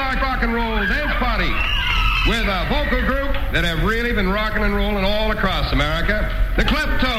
our rock and roll dance party with a vocal group that have really been rocking and rolling all across America, the Kleptos.